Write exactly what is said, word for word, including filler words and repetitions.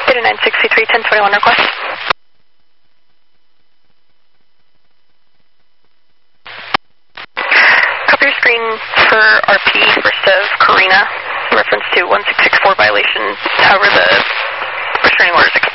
Data nine sixty-three, ten twenty-one request. Copy your screen for R P, first of Karina, in reference to one six six four violation. However, the restraining order is